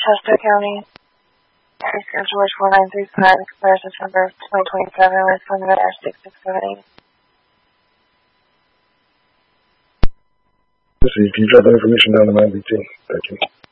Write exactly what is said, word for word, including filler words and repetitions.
Shasta County. Air George four nine three five, expires September twenty twenty-seven, with phone number six six seven eight. Let's see, can you drop that information down to my M V T? Thank you.